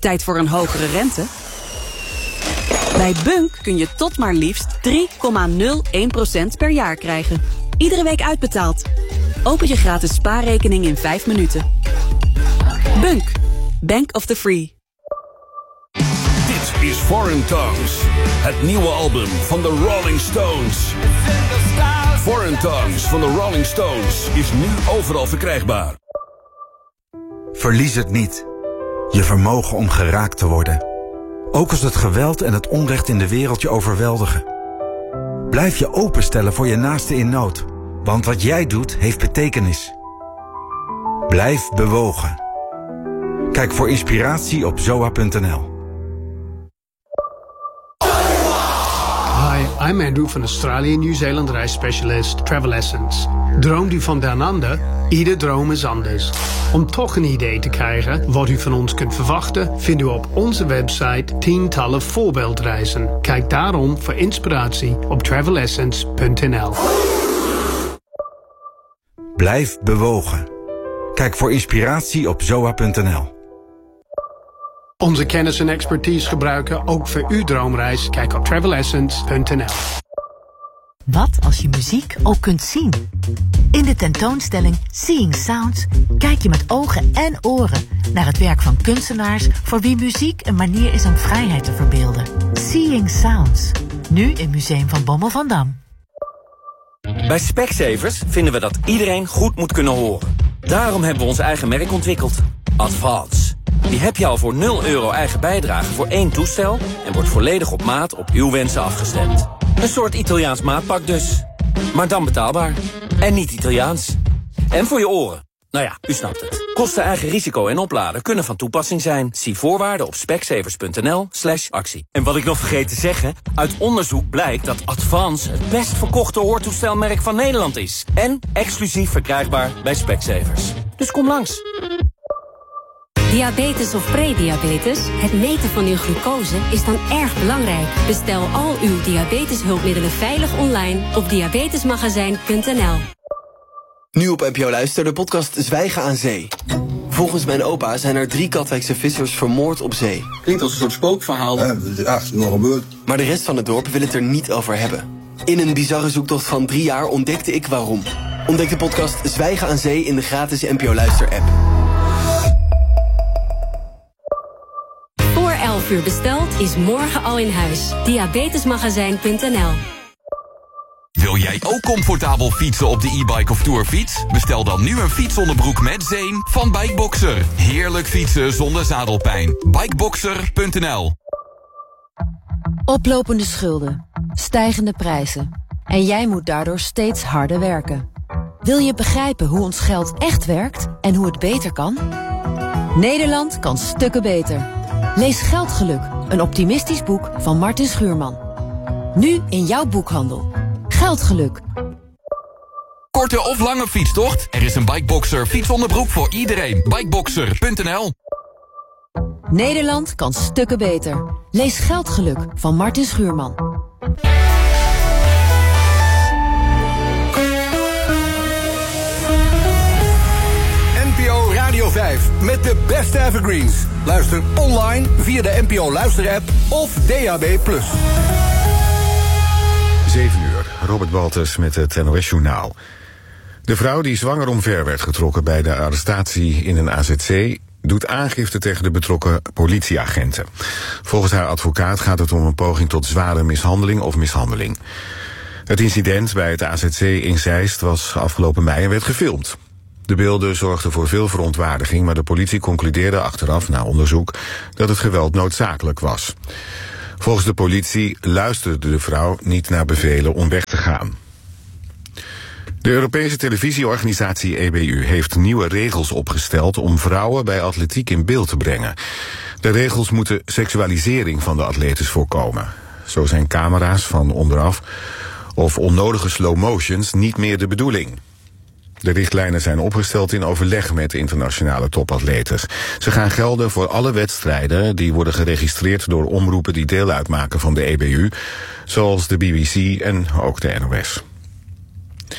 Tijd voor een hogere rente? Bij Bunk kun je tot maar liefst 3,01% per jaar krijgen. Iedere week uitbetaald. Open je gratis spaarrekening in 5 minuten. Bunk. Bank of the Free. Dit is Foreign Tongues. Het nieuwe album van de Rolling Stones. Foreign Tongues van de Rolling Stones is nu overal verkrijgbaar. Verlies het niet. Je vermogen om geraakt te worden. Ook als het geweld en het onrecht in de wereld je overweldigen. Blijf je openstellen voor je naaste in nood. Want wat jij doet, heeft betekenis. Blijf bewogen. Kijk voor inspiratie op zoa.nl. Hi, I'm Andrew van Australië en Nieuw-Zeeland reisspecialist Travel Essence. Droomt u van den ander? Ieder droom is anders. Om toch een idee te krijgen wat u van ons kunt verwachten, vindt u op onze website tientallen voorbeeldreizen. Kijk daarom voor inspiratie op travelessence.nl. Blijf bewogen. Kijk voor inspiratie op zoa.nl. Onze kennis en expertise gebruiken ook voor uw droomreis. Kijk op travelessence.nl. Wat als je muziek ook kunt zien? In de tentoonstelling Seeing Sounds kijk je met ogen en oren naar het werk van kunstenaars voor wie muziek een manier is om vrijheid te verbeelden. Seeing Sounds, nu in Museum van Bommel van Dam. Bij Specsavers vinden we dat iedereen goed moet kunnen horen. Daarom hebben we ons eigen merk ontwikkeld. Advance. Die heb je al voor €0 eigen bijdrage voor 1 toestel en wordt volledig op maat op uw wensen afgestemd. Een soort Italiaans maatpak dus. Maar dan betaalbaar. En niet Italiaans. En voor je oren. Nou ja, u snapt het. Kosten, eigen risico en opladen kunnen van toepassing zijn. Zie voorwaarden op specsavers.nl/actie. En wat ik nog vergeet te zeggen, uit onderzoek blijkt dat Advance het best verkochte hoortoestelmerk van Nederland is. En exclusief verkrijgbaar bij Specsavers. Dus kom langs. Diabetes of prediabetes, het meten van uw glucose is dan erg belangrijk. Bestel al uw diabeteshulpmiddelen veilig online op diabetesmagazijn.nl. Nu op NPO Luister, de podcast Zwijgen aan Zee. Volgens mijn opa zijn er 3 Katwijkse vissers vermoord op zee. Klinkt als een soort spookverhaal. Ja, is nog gebeurd. Maar de rest van het dorp wil het er niet over hebben. In een bizarre zoektocht van 3 jaar ontdekte ik waarom. Ontdek de podcast Zwijgen aan Zee in de gratis NPO Luister app. Voor 11 uur besteld is morgen al in huis. Diabetesmagazijn.nl. Wil jij ook comfortabel fietsen op de e-bike of tourfiets? Bestel dan nu een fietsonderbroek met zeem van Bikeboxer. Heerlijk fietsen zonder zadelpijn. Bikeboxer.nl. Oplopende schulden, stijgende prijzen. En jij moet daardoor steeds harder werken. Wil je begrijpen hoe ons geld echt werkt en hoe het beter kan? Nederland kan stukken beter. Lees Geldgeluk, een optimistisch boek van Martin Schuurman. Nu in jouw boekhandel. Geldgeluk. Korte of lange fietstocht? Er is een Bikeboxer fietsonderbroek voor iedereen. Bikeboxer.nl. Nederland kan stukken beter. Lees Geldgeluk van Martin Schuurman. NPO Radio 5 met de beste evergreens. Luister online via de NPO Luister-app of DAB+. 7 uur, Robert Walters met het NOS-journaal. De vrouw die zwanger omver werd getrokken bij de arrestatie in een AZC... doet aangifte tegen de betrokken politieagenten. Volgens haar advocaat gaat het om een poging tot zware mishandeling of mishandeling. Het incident bij het AZC in Zeist was afgelopen mei en werd gefilmd. De beelden zorgden voor veel verontwaardiging, maar de politie concludeerde achteraf na onderzoek dat het geweld noodzakelijk was. Volgens de politie luisterde de vrouw niet naar bevelen om weg te gaan. De Europese televisieorganisatie EBU heeft nieuwe regels opgesteld om vrouwen bij atletiek in beeld te brengen. De regels moeten seksualisering van de atletes voorkomen. Zo zijn camera's van onderaf of onnodige slow motions niet meer de bedoeling. De richtlijnen zijn opgesteld in overleg met internationale topatletes. Ze gaan gelden voor alle wedstrijden die worden geregistreerd door omroepen die deel uitmaken van de EBU, zoals de BBC en ook de NOS.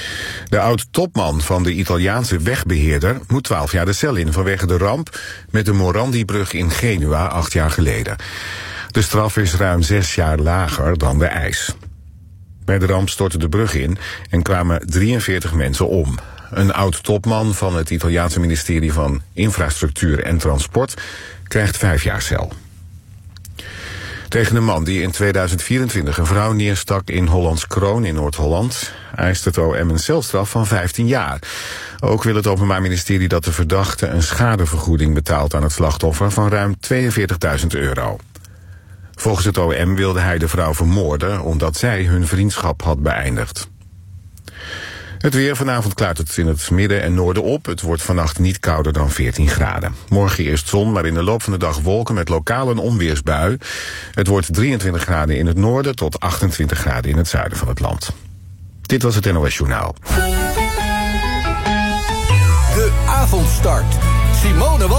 De oud-topman van de Italiaanse wegbeheerder moet 12 jaar de cel in vanwege de ramp met de Morandi-brug in Genua 8 jaar geleden. De straf is ruim 6 jaar lager dan de eis. Bij de ramp stortte de brug in en kwamen 43 mensen om. Een oud-topman van het Italiaanse ministerie van Infrastructuur en Transport krijgt 5 jaar cel. Tegen een man die in 2024 een vrouw neerstak in Hollands Kroon in Noord-Holland eist het OM een celstraf van 15 jaar. Ook wil het Openbaar Ministerie dat de verdachte een schadevergoeding betaalt aan het slachtoffer van ruim €42.000. Volgens het OM wilde hij de vrouw vermoorden omdat zij hun vriendschap had beëindigd. Het weer. Vanavond klaart het in het midden en noorden op. Het wordt vannacht niet kouder dan 14 graden. Morgen eerst zon, maar in de loop van de dag wolken met lokaal een onweersbui. Het wordt 23 graden in het noorden tot 28 graden in het zuiden van het land. Dit was het NOS Journaal. De avondstart. Simone